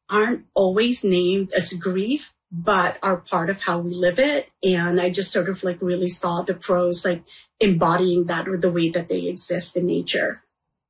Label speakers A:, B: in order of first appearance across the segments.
A: aren't always named as grief, but are part of how we live it. And I just sort of like really saw the crows like embodying that with the way that they exist in nature.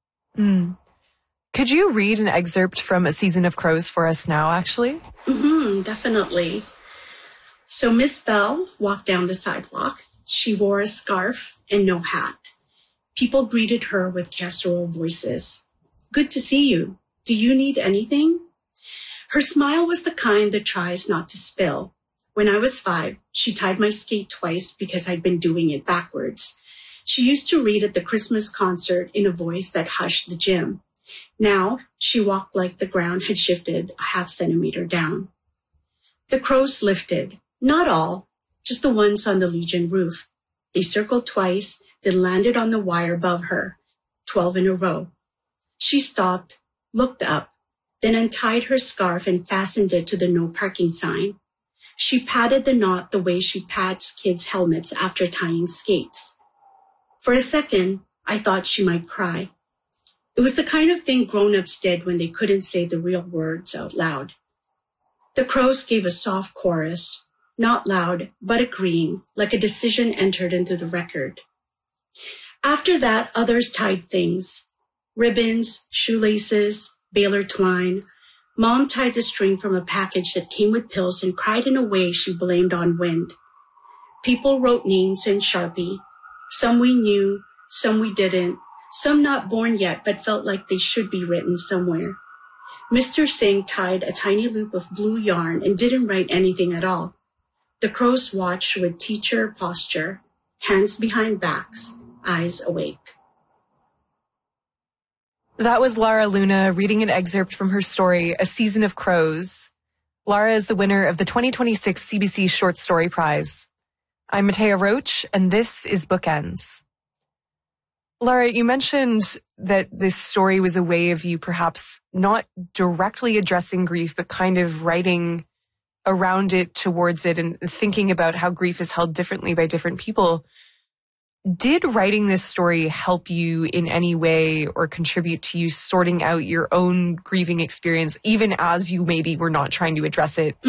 B: Could you read an excerpt from A Season of Crows for us now, actually?
A: Definitely. So Miss Bell walked down the sidewalk. She wore a scarf and no hat. People greeted her with casserole voices. Good to see you. Do you need anything? Her smile was the kind that tries not to spill. When I was 5, she tied my skate twice because I'd been doing it backwards. She used to read at the Christmas concert in a voice that hushed the gym. Now she walked like the ground had shifted a half centimeter down. The crows lifted, not all, just the ones on the Legion roof. They circled twice, then landed on the wire above her, 12 in a row. She stopped, looked up, then untied her scarf and fastened it to the no parking sign. She patted the knot the way she pats kids' helmets after tying skates. For a second, I thought she might cry. It was the kind of thing grown-ups did when they couldn't say the real words out loud. The crows gave a soft chorus, not loud, but agreeing, like a decision entered into the record. After that, others tied things. Ribbons, shoelaces, baler twine. Mom tied the string from a package that came with pills and cried in a way she blamed on wind. People wrote names in Sharpie. Some we knew, some we didn't. Some not born yet, but felt like they should be written somewhere. Mr. Singh tied a tiny loop of blue yarn and didn't write anything at all. The crows watched with teacher posture, hands behind backs, eyes awake.
B: That was Lara Luna reading an excerpt from her story, A Season of Crows. Lara is the winner of the 2026 CBC Short Story Prize. I'm Matea Roach, and this is Bookends. Lara, you mentioned that this story was a way of you perhaps not directly addressing grief, but kind of writing around it, towards it, and thinking about how grief is held differently by different people. Did writing this story help you in any way or contribute to you sorting out your own grieving experience, even as you maybe were not trying to address it?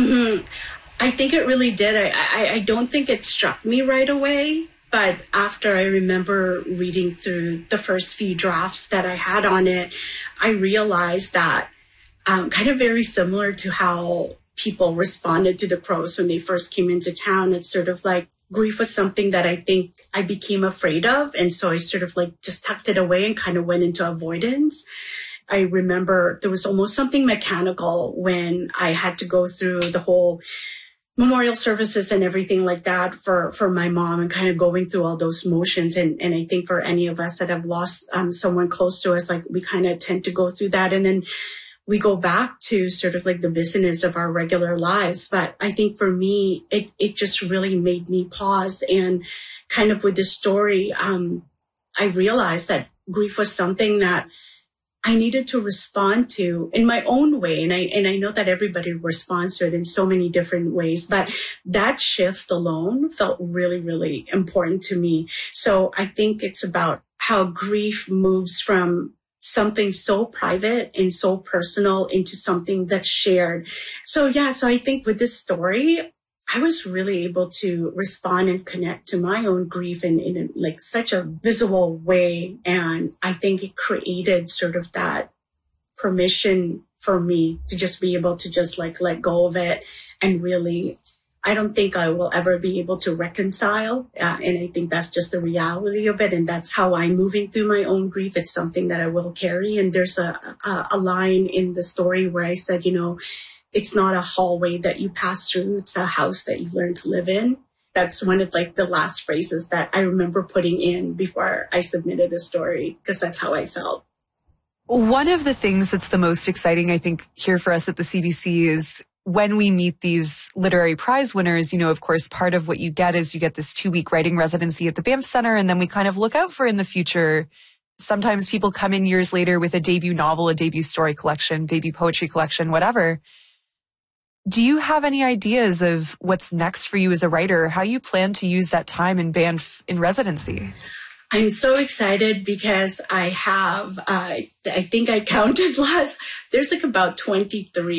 A: I think it really did. I don't think it struck me right away. But after I remember reading through the first few drafts that I had on it, I realized that kind of very similar to how people responded to the crows when they first came into town. It's sort of like grief was something that I think I became afraid of. And so I sort of like just tucked it away and kind of went into avoidance. I remember there was almost something mechanical when I had to go through the whole memorial services and everything like that for my mom and kind of going through all those motions. And I think for any of us that have lost someone close to us, like we kind of tend to go through that. And then we go back to sort of like the business of our regular lives. But I think for me, it just really made me pause. And kind of with this story, I realized that grief was something that I needed to respond to in my own way. And I know that everybody responds to it in so many different ways, but that shift alone felt really, really important to me. So I think it's about how grief moves from something so private and so personal into something that's shared. So I think with this story, I was really able to respond and connect to my own grief in like such a visual way. And I think it created sort of that permission for me to just be able to just like let go of it. And really, I don't think I will ever be able to reconcile. And I think that's just the reality of it. And that's how I'm moving through my own grief. It's something that I will carry. And there's a line in the story where I said, it's not a hallway that you pass through. It's a house that you learn to live in. That's one of like the last phrases that I remember putting in before I submitted the story, because that's how I felt.
B: One of the things that's the most exciting, I think, here for us at the CBC is when we meet these literary prize winners, of course, part of what you get is you get this 2-week writing residency at the Banff Centre, and then we kind of look out for in the future. Sometimes people come in years later with a debut novel, a debut story collection, debut poetry collection, whatever. Do you have any ideas of what's next for you as a writer? How you plan to use that time in Banff in residency?
A: I'm so excited because I have, I think I counted there's like about 23